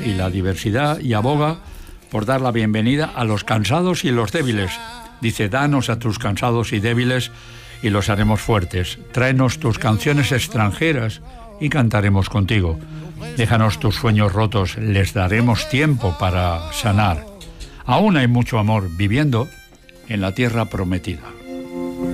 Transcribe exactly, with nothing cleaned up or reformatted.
y la diversidad y aboga por dar la bienvenida a los cansados y los débiles. Dice, danos a tus cansados y débiles y los haremos fuertes. Tráenos tus canciones extranjeras y cantaremos contigo. Déjanos tus sueños rotos, les daremos tiempo para sanar. Aún hay mucho amor viviendo en la tierra prometida.